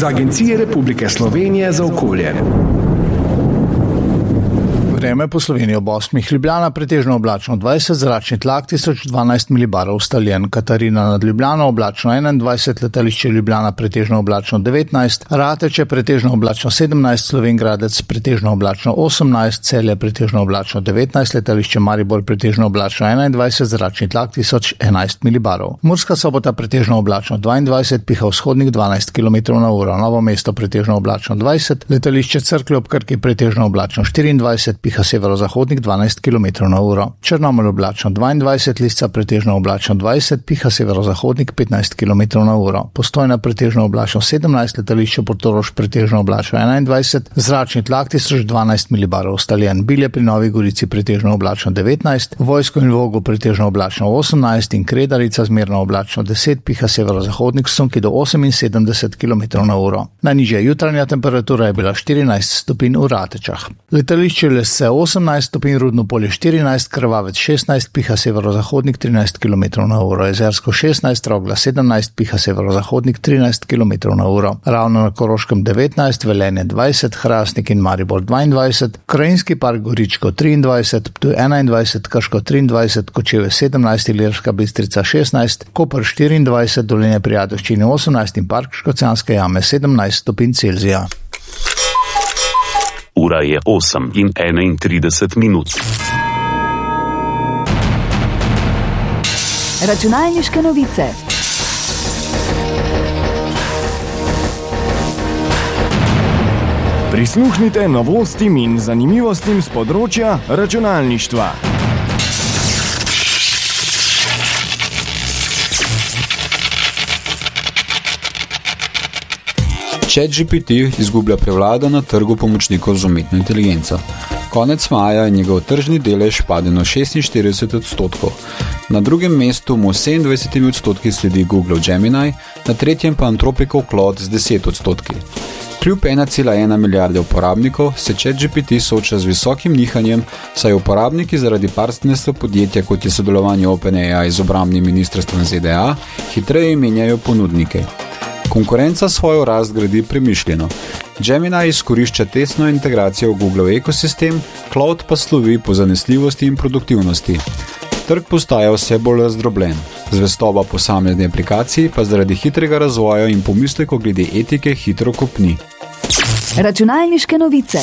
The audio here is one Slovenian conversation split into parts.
z Agencije Republike Slovenije za okolje. Vreme po Sloveniji ob 8. Ljubljana pretežno oblačno 20, zračni tlak 1012 milibarov ustaljen. Katarina nad Ljubljano oblačno 21, letališče Ljubljana pretežno oblačno 19, Rateče pretežno oblačno 17, Slovenjgradec pretežno oblačno 18, Celje pretežno oblačno 19, letališče Maribor pretežno oblačno 21, zračni tlak 1011 milibarov. Murska Sobota pretežno oblačno 22, piha vzhodnik 12 km/h, Novo mesto pretežno oblačno 20, letališče Cerklje ob Krki pretežno oblačno 24, piha severozahodnik 12 km/h. Črnomelj oblačno 22, Lisca pretežno oblačno 20, piha severozahodnik 15 km/h. Postojna pretežno oblačno 17, letališče Portorož pretežno oblačno 21, zračni tlak 1012 milibarov ustaljen. Bilje pri Novi Gorici pretežno oblačno 19, Vojsko in Vogu pretežno oblačno 18 in Kredarica zmerno oblačno 10, piha severozahodnik sunki do 78 km/h. Najnižja jutranja temperatura je bila 14 stopinj v Ratečah. Letališče Lesce 18 stopinj, Rudno polje 14, Krvavec 16, piha severozahodnik 13 km/h, Jezersko 16, Rogla 17, piha severozahodnik 13 km/h, Ravno na Koroškem 19, Velenje 20, Hrastnik in Maribor 22, Krajinski park Goričko 23, Ptuj 21, Krško 23, Kočevje 17, Ilirska Bistrica 16, Koper 24, Dolenje pri Ajdovščini 18 in park Škocjanske jame 17 stopinj Celzija. Ura je 8:31. Računalniške novice. Prisluhnite novostim in zanimivostim z področja računalništva. ChatGPT izgublja prevlado na trgu pomočnikov z umetno inteligenco. Konec maja je njegov tržni delež padel na 46%. Na drugem mestu mu 27% sledi Google Gemini, na tretjem pa Anthropicov Claude z 10%. Kljub 1,1 milijarde uporabnikov se ChatGPT sooča z visokim nihanjem, saj uporabniki zaradi partnerstva podjetja, kot je sodelovanje OpenAI z obrambnim ministrstvom ZDA, hitreje menjajo ponudnike. Konkurenca svojo rast gradi premišljeno. Gemini izkorišča tesno integracijo v Google ekosistem, Cloud pa slovi po zanesljivosti in produktivnosti. Trg postaja vse bolj razdrobljen. Zvestoba posamezne aplikaciji pa zaradi hitrega razvoja in pomislekov glede etike hitro kopni. Računalniške novice.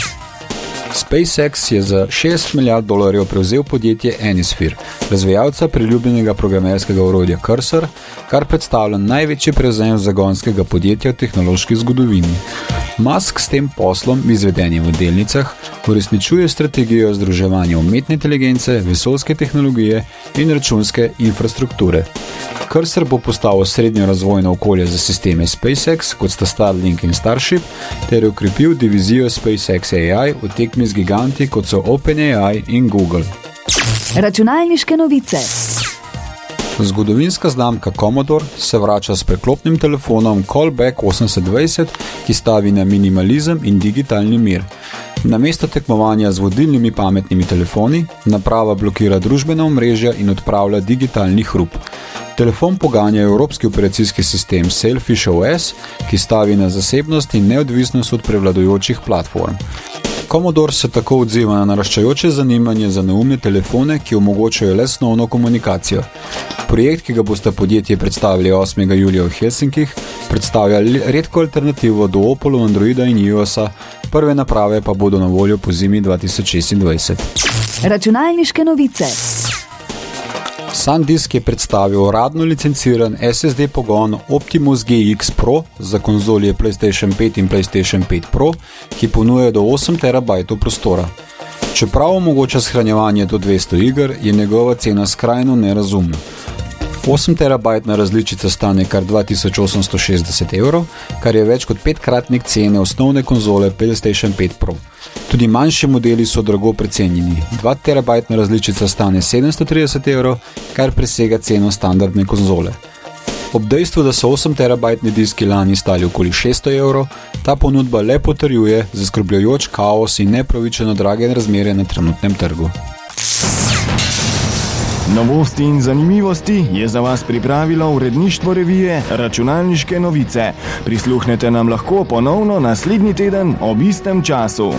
SpaceX je za $6 milijard prevzel podjetje Anysphere, razvijalca priljubljenega programerskega orodja Cursor, kar predstavlja največji prevzem zagonskega podjetja v tehnološki zgodovini. Musk s tem poslom, izvedenjem v delnicah, uresničuje strategijo združevanja umetne inteligence, vesoljske tehnologije in računske infrastrukture. Cursor bo postal srednjo razvojno okolje za sisteme SpaceX, kot sta Starlink in Starship, ter okrepil divizijo SpaceX AI v tekmi z giganti, kot so OpenAI in Google. Računalniške novice. Zgodovinska znamka Commodore se vrača s preklopnim telefonom Callback 8020, ki stavi na minimalizem in digitalni mir. Namesto tekmovanja z vodilnimi pametnimi telefoni, naprava blokira družbena omrežja in odpravlja digitalni hrup. Telefon poganja evropski operacijski sistem Sailfish OS, ki stavi na zasebnost in neodvisnost od prevladujočih platform. Commodore se tako odziva na naraščajoče zanimanje za neumne telefone, ki omogočajo le snovno komunikacijo. Projekt, ki ga bosta podjetje predstavili 8. julija v Helsinkih, predstavlja redko alternativo do Opolu, Androida in iOS-a, prve naprave pa bodo na voljo po zimi 2026. Računalniške novice. SanDisk je predstavil uradno licenciran SSD pogon Optimus GX Pro za konzolije PlayStation 5 in PlayStation 5 Pro, ki ponujajo do 8 TB prostora. Čeprav omogoča shranjevanje do 200 iger, je njegova cena skrajno nerazumna. 8 terabajtna različica stane kar 2860 evrov, kar je več kot 5-kratnik cene osnovne konzole PlayStation 5 Pro. Tudi manjši modeli so drago precenjeni. 2 terabajtna različica stane 730 evrov, kar presega ceno standardne konzole. Ob dejstvu, da so 8 terabajtni diski lani stali okoli 600 evrov, ta ponudba le potrjuje zaskrbljujoč kaos in nepravičeno drage razmere na trenutnem trgu. Novosti in zanimivosti je za vas pripravilo uredništvo revije Računalniške novice. Prisluhnete nam lahko ponovno naslednji teden ob istem času.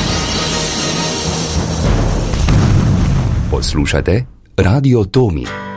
Poslušate Radio Tomi.